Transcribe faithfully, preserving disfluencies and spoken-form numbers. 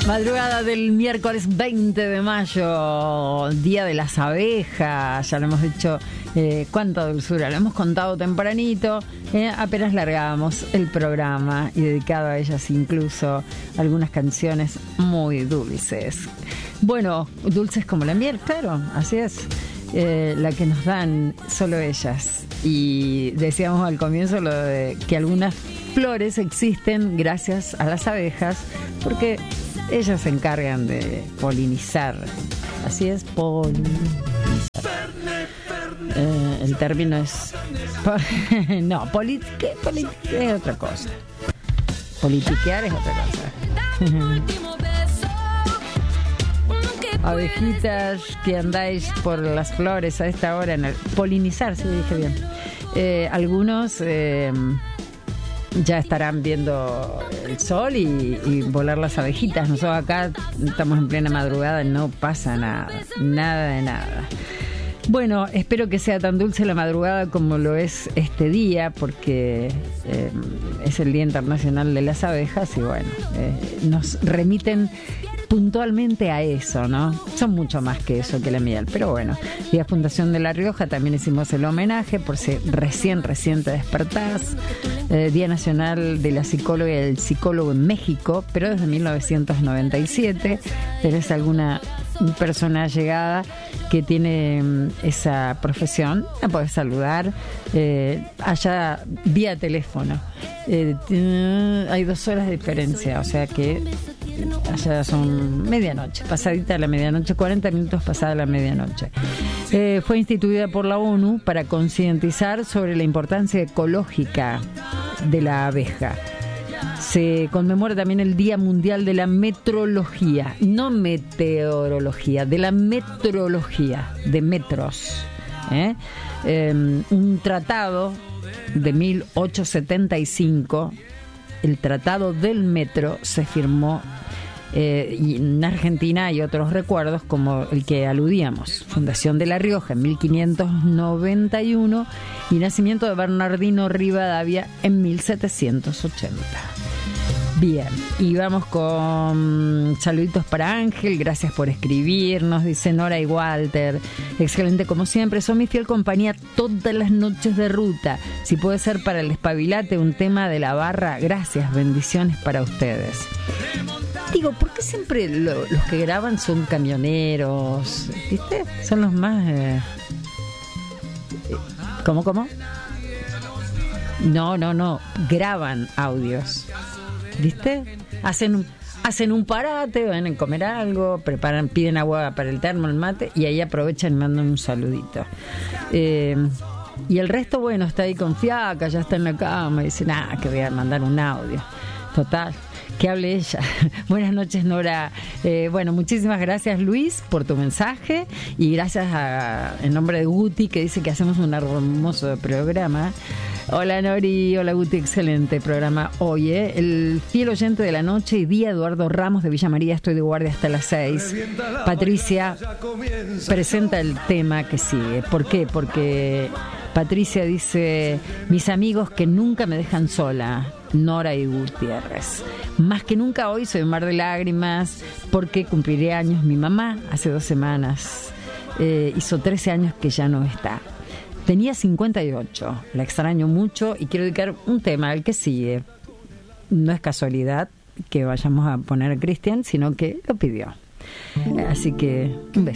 Madrugada del miércoles veinte de mayo, Día de las Abejas, ya lo hemos dicho, eh, cuánta dulzura, lo hemos contado tempranito, eh, apenas largábamos el programa y dedicado a ellas incluso algunas canciones muy dulces. Bueno, dulces como la miel, claro, así es, eh, la que nos dan solo ellas. Y decíamos al comienzo lo de que algunas flores existen gracias a las abejas, porque ellas se encargan de polinizar. Así es, polinizar. Eh, el término es... no, poli, ¿qué? Poli, es otra cosa. Politiquear es otra cosa. Abejitas que andáis por las flores a esta hora, en el polinizar, si dije bien. Eh, algunos... Eh, ya estarán viendo el sol y, y volar las abejitas. Nosotros acá estamos en plena madrugada, no pasa nada, nada de nada. Bueno, espero que sea tan dulce la madrugada como lo es este día, porque eh, es el Día Internacional de las Abejas y bueno, eh, nos remiten puntualmente a eso, ¿no? Son mucho más que eso, que la miel, pero bueno, Día Fundación de La Rioja, también hicimos el homenaje por si recién, recién te despertás. Eh, Día Nacional de la Psicóloga y el Psicólogo en México, pero desde mil novecientos noventa y siete. ¿Tenés alguna persona llegada que tiene um, esa profesión? La podés saludar eh, allá vía teléfono. Eh, t- hay dos horas de diferencia, o sea que allá son medianoche, pasadita la medianoche, cuarenta minutos pasada la medianoche. Eh, fue instituida por la ONU para concientizar sobre la importancia ecológica de la abeja. Se conmemora también el Día Mundial de la Metrología, no meteorología, de la metrología, de metros. ¿eh? Eh, un tratado de mil ochocientos setenta y cinco, el Tratado del Metro, se firmó eh, y en Argentina hay otros recuerdos como el que aludíamos, fundación de La Rioja en mil quinientos noventa y uno y nacimiento de Bernardino Rivadavia en mil setecientos ochenta. Bien, y vamos con saluditos para Ángel, gracias por escribirnos, dice Nora y Walter, excelente como siempre, son mi fiel compañía todas las noches de ruta, si puede ser para el espabilate un tema de la barra, gracias, bendiciones para ustedes. Digo, ¿por qué siempre lo, los que graban son camioneros? ¿Viste? Son los más... Eh... ¿Cómo, cómo? No, no, no, graban audios. ¿Viste? Hacen un, hacen un parate, van a comer algo, preparan, piden agua para el termo, el mate, y ahí aprovechan y mandan un saludito. Eh, y el resto, bueno, está ahí con fiaca, ya está en la cama, y dice, nada, que voy a mandar un audio. Total, que hable ella. Buenas noches, Nora. Eh, bueno, muchísimas gracias, Luis, por tu mensaje, y gracias a, en nombre de Guti, que dice que hacemos un hermoso programa. Hola Nori, hola Guti, excelente programa hoy, ¿eh? El fiel oyente de la noche y día, Eduardo Ramos de Villa María, estoy de guardia hasta las seis. Patricia presenta el tema que sigue. ¿Por qué? Porque Patricia dice, mis amigos que nunca me dejan sola, Nora y Gutiérrez. Más que nunca hoy soy un mar de lágrimas porque cumpliré años mi mamá hace dos semanas. Eh, hizo trece años que ya no está. Tenía cincuenta y ocho, la extraño mucho y quiero dedicar un tema al que sigue. No es casualidad que vayamos a poner a Cristian, sino que lo pidió. Así que un beso.